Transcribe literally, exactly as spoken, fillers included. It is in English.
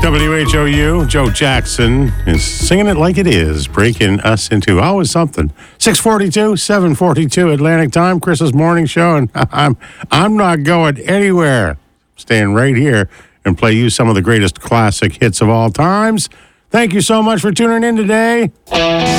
W H O U, Joe Jackson is singing it like it is, breaking us into always something. six forty-two, seven forty-two Atlantic time, Chris's morning show, and I'm I'm not going anywhere. Staying right here and play you some of the greatest classic hits of all times. Thank you so much for tuning in today.